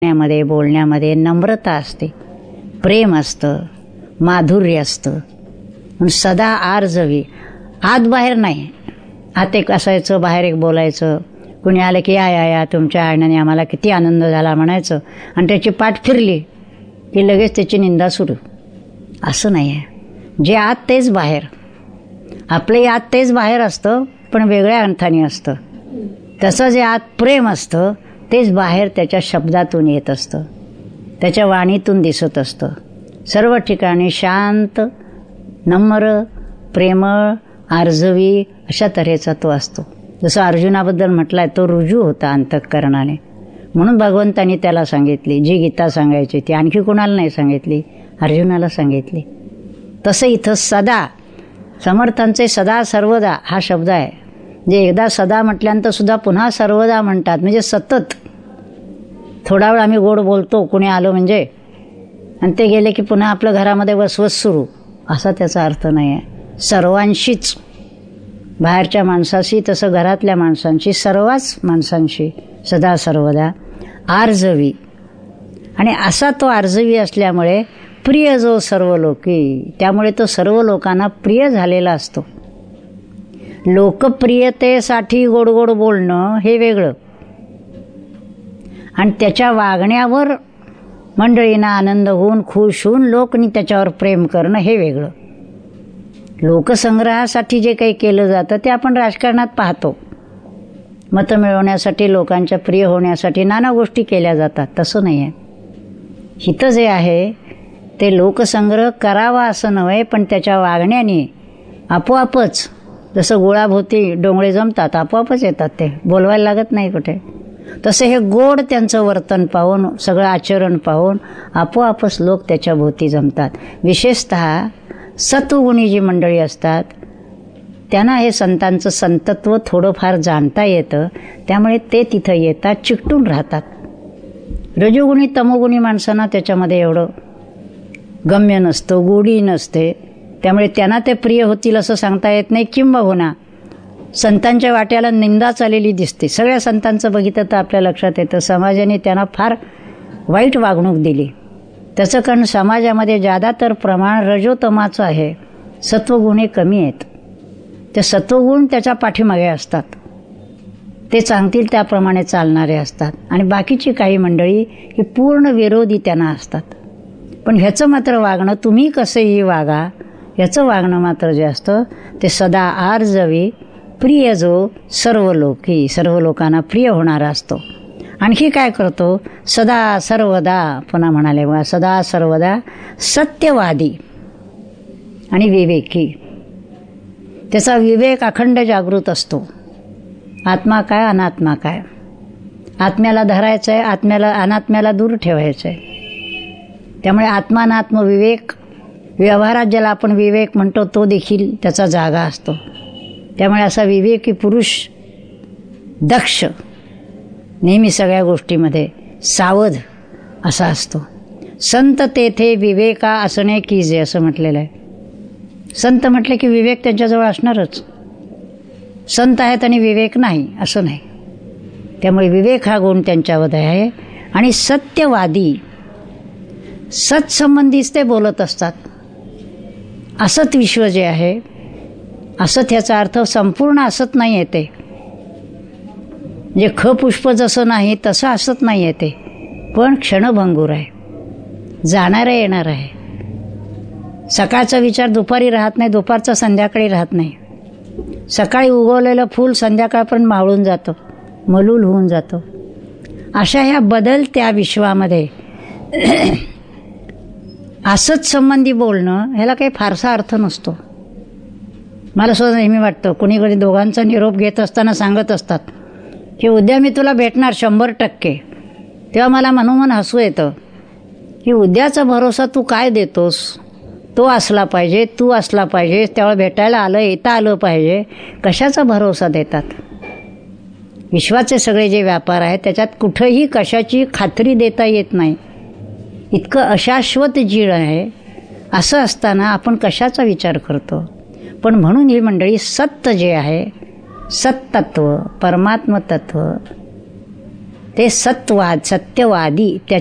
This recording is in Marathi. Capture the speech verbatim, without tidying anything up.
मध्ये बोलण्यामध्ये नम्रता असते, प्रेम असतं, माधुर्य असतं. पण सदा आर्जवी, आत बाहेर नाही. आत एक असायचं, बाहेर एक बोलायचं. कुणी आलं की या या या तुमच्या आण्याने आम्हाला किती आनंद झाला म्हणायचं आणि त्याची पाठ फिरली की लगेच त्याची निंदा सुरू. असं नाही आहे. जे आत तेच बाहेर. आपलंही आत तेच बाहेर असतं पण वेगळ्या अर्थाने असतं. तसं जे आत प्रेम असतं तेच बाहेर त्याच्या शब्दातून येत असतं, त्याच्या वाणीतून दिसत असतं. सर्व ठिकाणी शांत, नम्र, प्रेमळ, आर्जवी अशा तऱ्हेचा तो असतो. जसं अर्जुनाबद्दल म्हटलं आहे, तो रुजू होता अंतःकरणाने. म्हणून भगवंतांनी त्याला सांगितली जी गीता सांगायची ती आणखी कोणाला नाही सांगितली, अर्जुनाला सांगितली. तसं इथं सदा, समर्थांचे सदा सर्वदा हा शब्द आहे. जे एकदा सदा म्हटल्यानंतर सुद्धा पुन्हा सर्वदा म्हणतात, म्हणजे सतत. थोडा वेळ आम्ही गोड बोलतो कुणी आलो म्हणजे, आणि ते गेले की पुन्हा आपलं घरामध्ये वसवस सुरू, असा त्याचा अर्थ नाही आहे. सर्वांशीच, बाहेरच्या माणसाशी तसं घरातल्या माणसांशी, सर्वच माणसांशी सदा सर्वदा आर्जवी. आणि असा तो आर्जवी असल्यामुळे प्रिय जो सर्व लोकी, त्यामुळे तो सर्व लोकांना प्रिय झालेला असतो. लोकप्रियतेसाठी गोड गोड बोलणं हे वेगळं, आणि त्याच्या वागण्यावर मंडळींना आनंद होऊन खुश होऊन लोकनी त्याच्यावर प्रेम करणं हे वेगळं. लोकसंग्रहासाठी जे काही केलं जातं ते आपण राजकारणात पाहतो. मतं मिळवण्यासाठी, लोकांच्या प्रिय होण्यासाठी नाना गोष्टी केल्या जातात. तसं नाही आहे. हितं जे आहे ते लोकसंग्रह करावा असं नव्हे, पण त्याच्या वागण्याने आपोआपच, जसं गुळाभोवती डोंगळे जमतात आपोआपच येतात, ते बोलवायला लागत नाही कुठे. तसे हे गोड त्यांचं वर्तन पाहून, सगळं आचरण पाहून आपोआपच लोक त्याच्या भोवती जमतात. विशेषतः सत्वगुणी जी मंडळी असतात त्यांना हे संतांचं संतत्व थोडंफार जाणता येतं, त्यामुळे ते तिथं येतात, चिकटून राहतात. रजोगुणी तमोगुणी माणसांना त्याच्यामध्ये एवढं गम्य नसतं, गोडी नसते, त्यामुळे त्यांना ते प्रिय होतील असं सांगता येत नाही. किंबहुना संतांच्या वाट्याला निंदा चाललेली दिसते. सगळ्या संतांचं बघितलं तर आपल्या लक्षात येतं समाजाने त्यांना फार वाईट वागणूक दिली. त्याचं कारण समाजामध्ये जादातर प्रमाण रजोतमाचं आहे, सत्वगुणे कमी आहेत. ते सत्वगुण त्याच्या पाठीमागे असतात, ते सांगतील त्याप्रमाणे चालणारे असतात. आणि बाकीची काही मंडळी ही पूर्ण विरोधी त्यांना असतात. पण ह्याचं मात्र वागणं, तुम्ही कसेही वागा, ह्याचं वागणं मात्र जे असतं ते सदा आर्जवी, प्रिय जो सर्व लोकी, सर्व लोकांना प्रिय होणारा असतो. आणखी काय करतो, सदा सर्वदा, पुन्हा म्हणाले बघा, सदा सर्वदा सत्यवादी आणि विवेकी. त्याचा विवेक अखंड जागृत असतो. आत्मा काय, अनात्मा काय, आत्म्याला धरायचं आहे, आत्म्याला अनात्म्याला दूर ठेवायचं आहे. त्यामुळे आत्मानात्म विवेक, व्यवहारात ज्याला आपण विवेक म्हणतो तो देखील त्याचा जागा असतो. त्यामुळे असा विवेकी पुरुष दक्ष, नेहमी सगळ्या गोष्टीमध्ये सावध असा असतो. संत तेथे विवेका असणे कीजे असं म्हटलेलं आहे. संत म्हटले की विवेक त्यांच्याजवळ असणारच. संत आहेत आणि विवेक नाही असं नाही. त्यामुळे विवेक हा गुण त्यांच्यामध्ये आहे. आणि सत्यवादी, सत्संबंधीच ते बोलत असतात. असत विश्व जे आहे, असत ह्याचा अर्थ संपूर्ण असत नाही येते, म्हणजे ख पुष्प जसं नाही तसं असत नाही येते, पण क्षणभंगूर आहे, जाणारं येणार आहे. सकाळचा विचार दुपारी राहत नाही, दुपारचा संध्याकाळी राहत नाही. सकाळी उगवलेलं फूल संध्याकाळपर्यंत मावळून जातं, मलूल होऊन जातं. अशा ह्या बदलत्या विश्वामध्ये असत संबंधी बोलणं ह्याला काही फारसा अर्थ नसतो. मला सुद्धा नेहमी वाटतं, कुणी कधी दोघांचा निरोप घेत असताना सांगत असतात की उद्या मी तुला भेटणार शंभर टक्के, तेव्हा मला मनोमन हसू येतं की उद्याचा भरोसा तू काय देतोस. तो असला पाहिजे, तू असला पाहिजे, तेव्हा भेटायला आलं, येता आलं पाहिजे. कशाचा भरोसा देतात. विश्वाचे सगळे जे व्यापार आहेत त्याच्यात कुठंही कशाची खात्री देता येत नाही. इतकं अशाश्वत जीळ आहे. असं असताना आपण कशाचा विचार करतो. पण म्हणून ही मंडळी सत्य जे आहे, सत्तत्व, परमात्मतत्व, ते ते सत्वाद सत्यवादी त्या